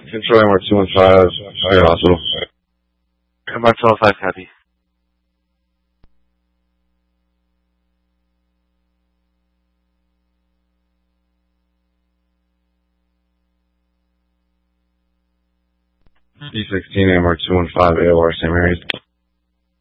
Control AMR 215, Fire Hospital. AMR 215, copy. B16 AMR 215, AOR, St. Mary's.